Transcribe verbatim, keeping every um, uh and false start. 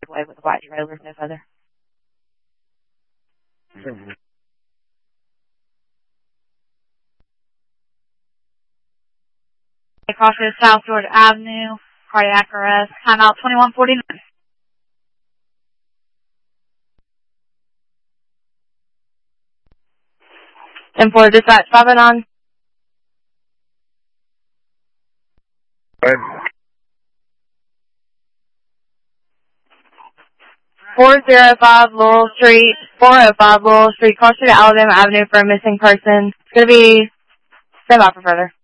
driveway with a white trailer, no further. Mm-hmm. Cautious South Georgia Avenue, cardiac arrest, timeout twenty-one forty-nine. ten four dispatch, five oh nine. Good. four oh five Laurel Street, four oh five Laurel Street, cross street Alabama Avenue for a missing person. It's going to be stand by for further.